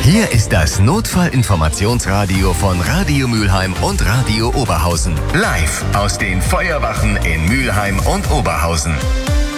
Hier ist das Notfallinformationsradio von Radio Mülheim und Radio Oberhausen. Live aus den Feuerwachen in Mülheim und Oberhausen.